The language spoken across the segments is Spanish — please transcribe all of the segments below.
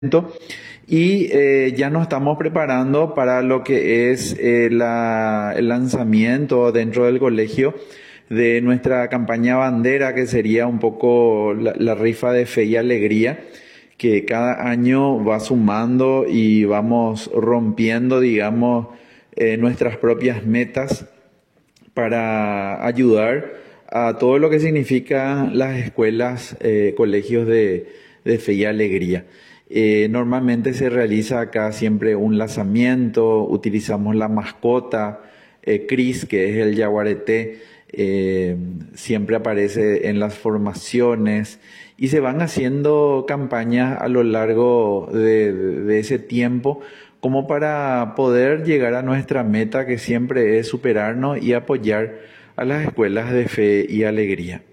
y ya nos estamos preparando para lo que es el lanzamiento dentro del colegio de nuestra campaña bandera, que sería un poco la rifa de fe y alegría, que cada año va sumando y vamos rompiendo, digamos, nuestras propias metas para ayudar a todo lo que significa las escuelas, colegios de fe y alegría. Normalmente se realiza acá siempre un lanzamiento, utilizamos la mascota, Chris, que es el yaguareté, siempre aparece en las formaciones y se van haciendo campañas a lo largo de ese tiempo como para poder llegar a nuestra meta, que siempre es superarnos y apoyar a las escuelas de fe y alegría.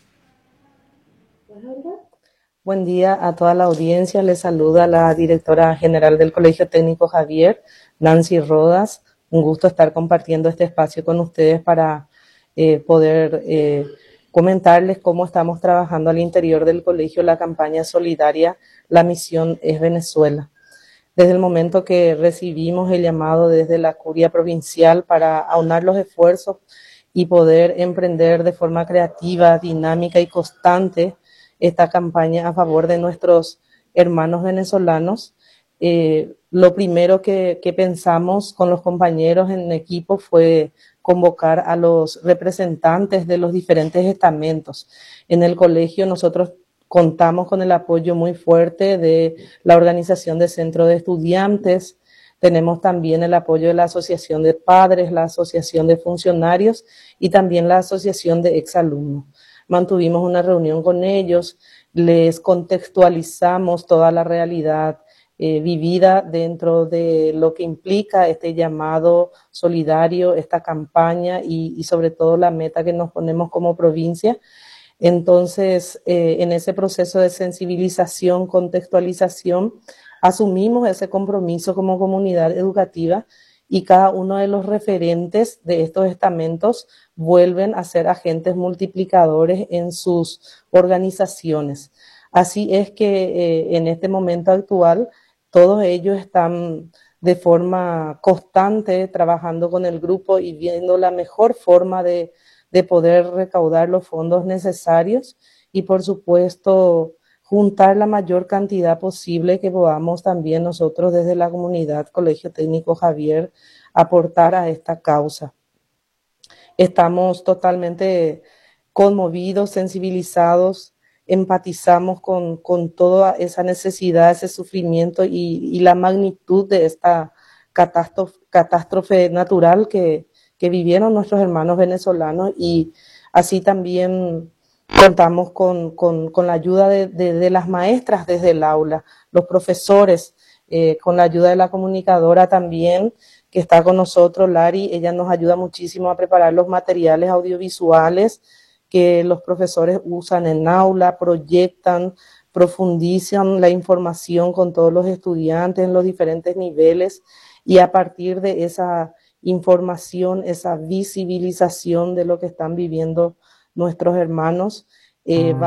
Buen día a toda la audiencia. Les saluda la directora general del Colegio Técnico Javier, Nancy Rodas. Un gusto estar compartiendo este espacio con ustedes para poder comentarles cómo estamos trabajando al interior del colegio la campaña solidaria La Misión es Venezuela. Desde el momento que recibimos el llamado desde la curia provincial para aunar los esfuerzos y poder emprender de forma creativa, dinámica y constante esta campaña a favor de nuestros hermanos venezolanos, lo primero que pensamos con los compañeros en equipo fue convocar a los representantes de los diferentes estamentos. En el colegio nosotros contamos con el apoyo muy fuerte de la Organización de Centro de Estudiantes, tenemos también el apoyo de la Asociación de Padres, la Asociación de Funcionarios y también la Asociación de Exalumnos. Mantuvimos una reunión con ellos, les contextualizamos toda la realidad vivida dentro de lo que implica este llamado solidario, esta campaña y sobre todo la meta que nos ponemos como provincia. Entonces, en ese proceso de sensibilización, contextualización, asumimos ese compromiso como comunidad educativa y cada uno de los referentes de estos estamentos vuelven a ser agentes multiplicadores en sus organizaciones. Así es que en este momento actual todos ellos están de forma constante trabajando con el grupo y viendo la mejor forma de poder recaudar los fondos necesarios y por supuesto juntar la mayor cantidad posible que podamos también nosotros desde la comunidad Colegio Técnico Javier aportar a esta causa. Estamos totalmente conmovidos, sensibilizados, empatizamos con toda esa necesidad, ese sufrimiento y la magnitud de esta catástrofe natural que vivieron nuestros hermanos venezolanos, y así también contamos con la ayuda de las maestras desde el aula, los profesores, con la ayuda de la comunicadora también, que está con nosotros, Lari. Ella nos ayuda muchísimo a preparar los materiales audiovisuales que los profesores usan en aula, proyectan, profundizan la información con todos los estudiantes en los diferentes niveles, y a partir de esa información, esa visibilización de lo que están viviendo nuestros hermanos,